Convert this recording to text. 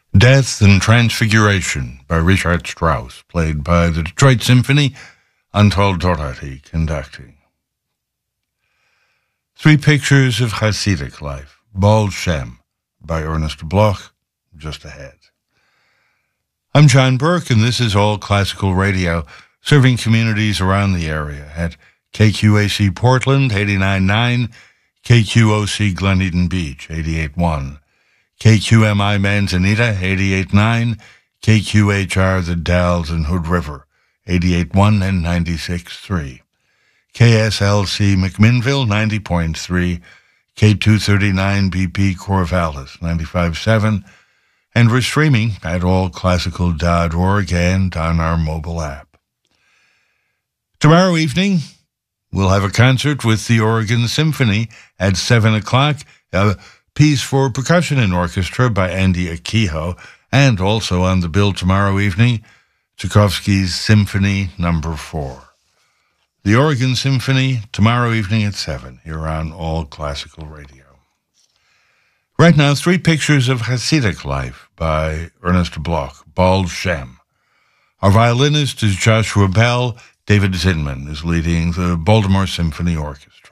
Death and Transfiguration by Richard Strauss, played by the Detroit Symphony, Anatol Doherty conducting. Three Pictures of Hasidic Life, Baal Shem by Ernest Bloch, just ahead. I'm John Burke, and this is All Classical Radio, serving communities around the area at KQAC Portland, 89.9, KQOC Glen Eden Beach, 88.1, KQMI Manzanita, 88.9, KQHR The Dalles and Hood River, 88.1 and 96.3, KSLC McMinnville, 90.3, K239 BP Corvallis, 95.7, and we're streaming at allclassical.org and on our mobile app. Tomorrow evening, we'll have a concert with the Oregon Symphony at 7 o'clock, a piece for percussion and orchestra by Andy Akiho, and also on the bill tomorrow evening, Tchaikovsky's Symphony No. 4. The Oregon Symphony, tomorrow evening at 7, here on All Classical Radio. Right now, Three Pictures of Hasidic Life by Ernest Bloch, Baal Shem. Our violinist is Joshua Bell. David Zinman is leading the Baltimore Symphony Orchestra.